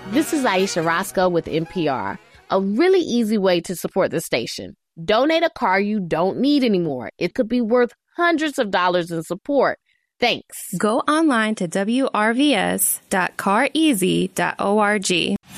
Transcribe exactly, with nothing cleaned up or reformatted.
This is Aisha Roscoe with N P R. A really easy way to support the station. Donate a car you don't need anymore. It could be worth hundreds of dollars in support. Thanks. Go online to W R V S dot car easy dot org.